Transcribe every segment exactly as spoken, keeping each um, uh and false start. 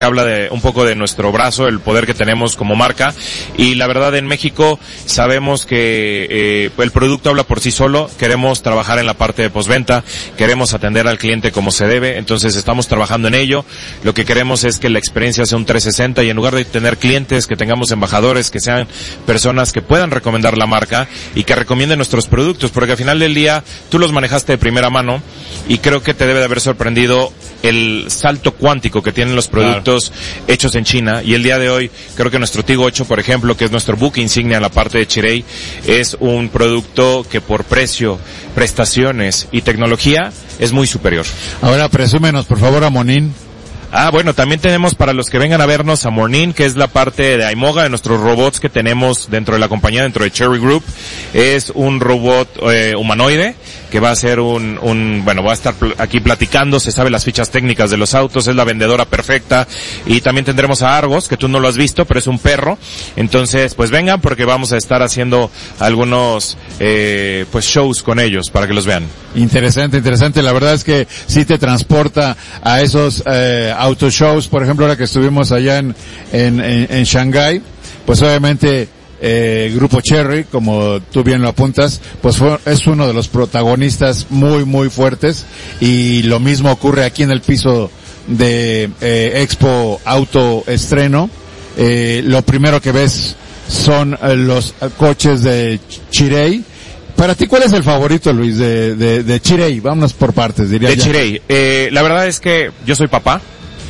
habla de un poco de nuestro brazo, el poder que tenemos como marca, y la verdad en México sabemos que eh, el producto habla por sí solo. Queremos trabajar en la parte de postventa, queremos atender al cliente como se debe, entonces estamos trabajando en ello. Lo que queremos es que la experiencia sea un trescientos sesenta y en lugar de tener clientes, que tengamos embajadores, que sean personas que puedan recomendar la marca y que recomienden nuestros productos, porque al final del día tú los manejaste de primera mano y creo que te debe de haber sorprendido el salto cuántico que tienen los productos Claro. hechos en China, y el día de hoy creo que nuestro Tigo ocho, por ejemplo, que es nuestro buque insignia en la parte de Chery, es un producto que por precio, prestaciones y tecnología es muy superior. Ahora presúmenos por favor a Monin. Ah, bueno, también tenemos para los que vengan a vernos a Mornin, que es la parte de Aimoga, de nuestros robots que tenemos dentro de la compañía, dentro de Chery Group. Es un robot eh, humanoide que va a ser un, un, bueno, va a estar pl- aquí platicando, se sabe las fichas técnicas de los autos, es la vendedora perfecta. Y también tendremos a Argos, que tú no lo has visto, pero es un perro. Entonces, pues vengan porque vamos a estar haciendo algunos, eh, pues shows con ellos para que los vean. Interesante, interesante. La verdad es que sí te transporta a esos, eh, auto shows, por ejemplo, ahora que estuvimos allá en, en, en, en Shanghái, pues obviamente, eh, Grupo Chery, como tú bien lo apuntas, pues fue, es uno de los protagonistas muy, muy fuertes, y lo mismo ocurre aquí en el piso de, eh, Expo Auto Estreno. Eh, lo primero que ves son eh, los coches de Chery. Para ti, ¿cuál es el favorito, Luis, de, de, de Chery? Vámonos por partes, diría De ya. Chery, eh, la verdad es que yo soy papá,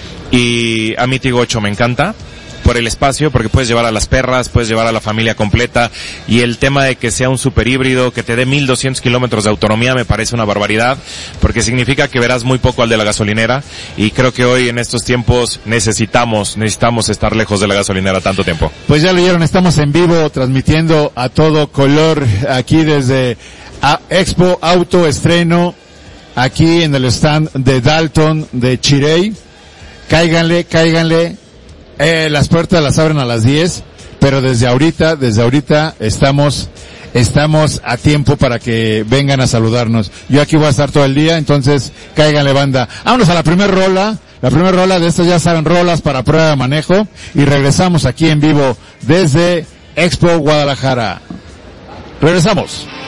y a mí Tigo ocho me encanta por el espacio, porque puedes llevar a las perras, puedes llevar a la familia completa, y el tema de que sea un super híbrido, que te dé mil doscientos kilómetros de autonomía, me parece una barbaridad, porque significa que verás muy poco al de la gasolinera, y creo que hoy en estos tiempos necesitamos, necesitamos estar lejos de la gasolinera tanto tiempo. Pues ya lo oyeron, estamos en vivo transmitiendo a todo color aquí desde Expo Auto Estreno, aquí en el stand de Dalton de Chery. Cáiganle, cáiganle, eh, las puertas las abren a las diez, pero desde ahorita, desde ahorita estamos, estamos a tiempo para que vengan a saludarnos. Yo aquí voy a estar todo el día, entonces cáiganle, banda. Vámonos a la primer rola, la primera rola de estas, ya saben, rolas para prueba de manejo, y regresamos aquí en vivo desde Expo Guadalajara. Regresamos.